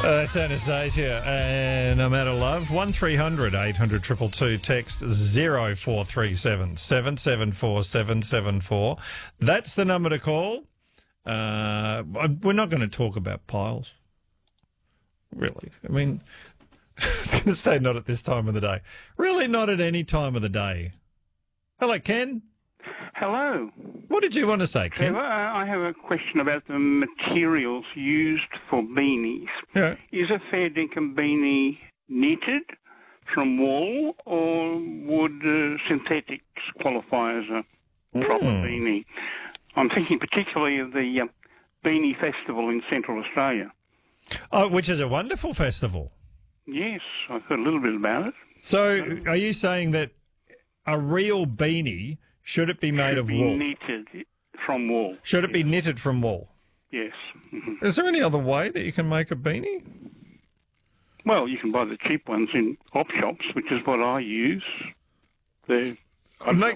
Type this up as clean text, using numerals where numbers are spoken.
It's Anastasia and I'm out of love. 1300 800 222, text 0437 774 774. That's the number to call. We're not going to talk about piles. Really. I mean, I was going to say not at this time of the day. Really not at any time of the day. Hello, Ken. Hello. What did you want to say, Ken? I have a question about the materials used for beanies. Yeah. Is a fair dinkum beanie knitted from wool, or would synthetics qualify as a proper beanie? I'm thinking particularly of the Beanie Festival in Central Australia. Oh, which is a wonderful festival. Yes, I've heard a little bit about it. So are you saying that a real beanie, should it be made of wool? Knitted from wool. Should it be knitted from wool? Yes. Mm-hmm. Is there any other way that you can make a beanie? Well, you can buy the cheap ones in op shops, which is what I use. They're